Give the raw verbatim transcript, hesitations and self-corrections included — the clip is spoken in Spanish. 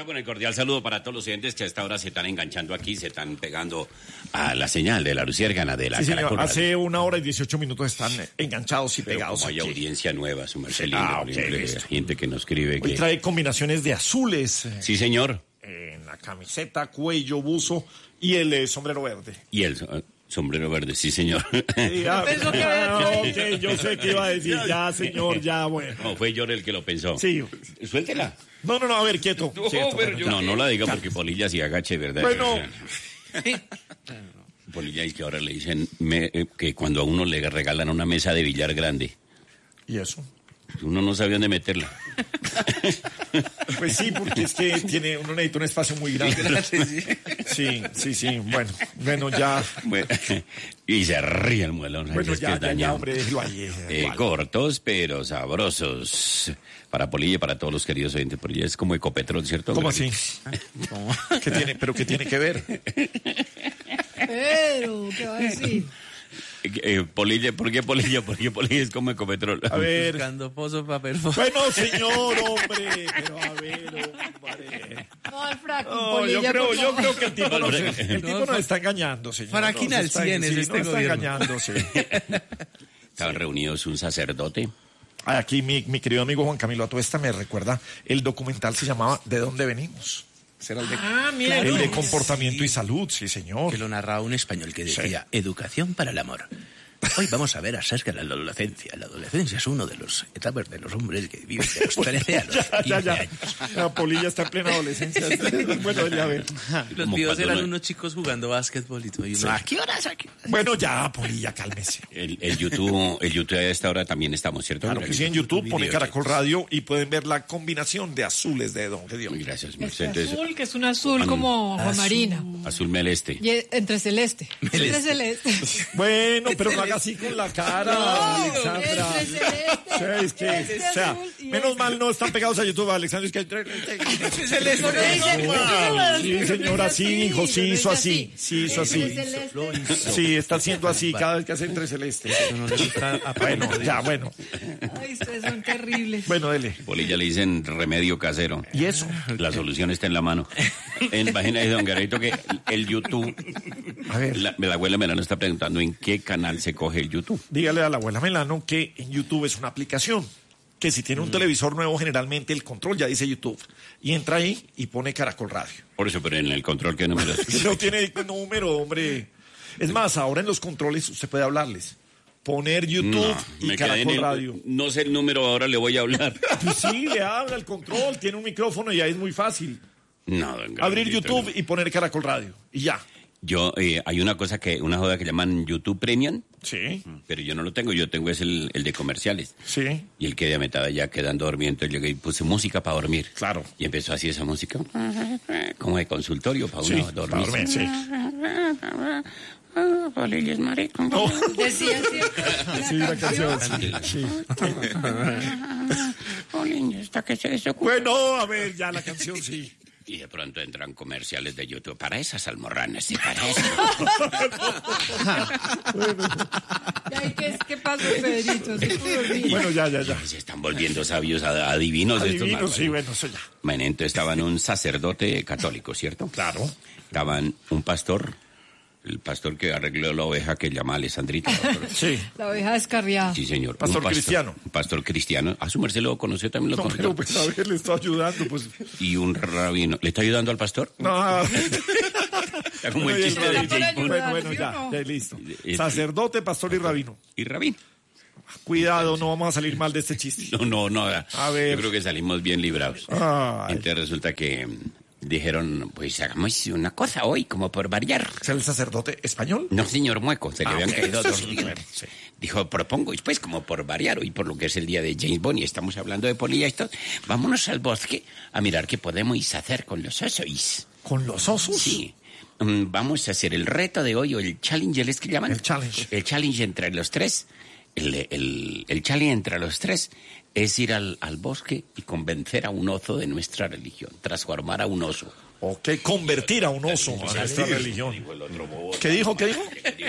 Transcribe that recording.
Bueno, con el cordial saludo para todos los oyentes que a esta hora se están enganchando aquí, se están pegando a la señal de la luciérgana de la sí, Caracol señor. Hace Radio. una hora y dieciocho minutos están enganchados y Pero pegados como hay aquí. audiencia nueva, su merced lindo, Ah, por ok, ejemplo, listo. gente que nos escribe Hoy que... trae combinaciones de azules eh, Sí, señor. en la camiseta, cuello, buzo y el eh, sombrero verde. Y el so- sombrero verde, sí, señor. Sí, ah, Pensó que ah, había ok, yo sé que iba a decir, ya, señor, ya, bueno. No, fue yo el que lo pensó. Sí. Suéltela. No, no, no, a ver, quieto. No, quieto, pero bueno, yo- ya. no, no la diga porque Polilla se agache, ¿verdad? Bueno. Polilla es que ahora le dicen me- eh, que cuando a uno le regalan una mesa de billar grande, ¿Y eso? uno no sabe dónde meterla. Pues sí, porque es que tiene, uno necesita un espacio muy grande. Sí, sí, sí, bueno, bueno, ya, Bueno, y se ríe el muelón. bueno, es que ya, es ya, ya, dañado. hombre, déjelo ahí. eh, Eh, igual. cortos pero sabrosos. Para Polilla y para todos los queridos oyentes. Polilla es como Ecopetrol, ¿cierto? ¿Cómo así? ¿Qué tiene, pero qué tiene que ver? Pero, ¿qué va a decir? Eh, eh, Polilla, ¿por qué Polilla? Porque Polilla es como Ecopetrol. A ver. Buscando pozo para perforar. Bueno, señor, hombre, pero a ver, hombre. No, el fracking, No, yo Polilla, creo, por yo favor. creo que el tipo, nos, el tipo nos está engañando, señor. Faraquina Nos al está- cien es sí, este nos está gobierno. engañando, sí. Estaban reunidos un sacerdote. Aquí mi, mi querido amigo Juan Camilo Atuesta me recuerda, el documental se llamaba ¿De dónde venimos? Ese era el de, Ah, mira, el de no. comportamiento y salud, sí, señor. Que lo narraba un español que decía, educación para el amor. Hoy vamos a ver acerca de la adolescencia. La adolescencia es uno de los etapas de los hombres que viven de los trece a los Ya, ya, quince ya. años. La Polilla está en plena adolescencia. Bueno, ya ver. Los Como videos cuando eran uno- unos chicos jugando básquetbol y todo. Y uno, ¿a qué horas? ¿A qué horas? Bueno, ya, Polilla, cálmese. El, el YouTube, el YouTube a esta hora también estamos, ¿cierto? Claro que sí, en YouTube pone Video. Caracol Radio y pueden ver la combinación de azules de Don Gedeón. Muy gracias, Este Mercedes. Entonces, azul, que es un azul An- como marina. azul meleste. Y e- entre celeste. Entre celeste. Bueno, pero no haga así con la cara, Alexandra. entre celeste. O sea, es que, este o sea, azul y menos este. mal no están pegados a YouTube, Alexandra. Es que Porque dice- sí, señora, sí, hijo, sí hizo así, sí hizo así. Entre celeste. Sí, está haciendo así cada vez que hace entre celeste. No le gusta a Bueno, ya, bueno, Ay, ustedes son terribles. bueno, dele. Polilla le dicen remedio casero. ¿Y eso? La solución está en la mano. En página de Don Garito que el YouTube, A ver, la, la abuela Melano está preguntando en qué canal se coge el YouTube. dígale a la abuela Melano que en YouTube es una aplicación. Que si tiene un televisor nuevo, generalmente el control ya dice YouTube. Y entra ahí y pone Caracol Radio. Por eso, pero en el control que número es. No tiene número, hombre. Es más, ahora en los controles usted puede hablarles. Poner YouTube No, y me quedé en Caracol el- Radio. no sé el número, ahora le voy a hablar. Pues sí, le habla el control, tiene un micrófono y ahí es muy fácil. No, don Garito, Abrir YouTube no. y poner Caracol Radio. Y ya. Yo, eh, hay una cosa que, una joda que llaman YouTube Premium, Sí, pero yo no lo tengo, yo tengo es el, el de comerciales. sí, Y el que de metada ya quedando dormido, entonces llegué y puse música para dormir. claro. Y empezó así esa música, como de consultorio para Sí, uno para dormir. dormir, sí. Polilla es marico. No, Decía siempre. sí, la canción. Sí, sí. Polilla, ¿está que se eso? Bueno, a ver, ya la canción sí. Y de pronto entran comerciales de YouTube para esas almorranas, sí, para eso. Ay, ¿qué, ¿Qué pasó, Pedrito? Se pudo dormir. Bueno, ya, ya, ya. Se están volviendo sabios, ad- adivinos de estos Adivino, malvados. sí, bueno, eso ya. Bueno, entonces estaban un sacerdote católico, ¿cierto? Claro. Estaban un pastor, el pastor que arregló la oveja que llama Alessandrita. Sí. La oveja descarriada. Sí, señor. Pastor Un cristiano. Un pastor cristiano. A su merced lo conoció, también lo No, conoció. pero pues a ver, le estoy ayudando, pues. Y un rabino. ¿Le está ayudando al pastor? No. Está como el Bueno, chiste ya, de Está para James Bond. Bueno, ayudar, bueno, ¿sí o ya, no? ya listo. Eh, Sacerdote, pastor y rabino. Y rabino. Cuidado, no vamos a salir mal de este chiste. No, no, no. A ver. Yo creo que salimos bien librados. Ay. Entonces resulta que mm, dijeron, pues hagamos una cosa hoy, como por variar. ¿Es el sacerdote español? No, señor Mueco, se le Ah, habían ok. caído dos Sí, dientes. bueno, sí. Dijo, propongo, y pues como por variar, hoy por lo que es el día de James Bond y estamos hablando de Polilla y esto, vámonos al bosque a mirar qué podemos hacer con los osos. ¿Con los osos? Sí. Mm, Vamos a hacer el reto de hoy, o el challenge, ¿es que llaman? El challenge. El challenge entre los tres. El, el, el challenge entre los tres es ir al, al bosque y convencer a un oso de nuestra religión, transformar a un oso. ¿O qué? Convertir a un oso a nuestra religión. Dijo el otro bobo. ¿Qué dijo? ¿Qué dijo?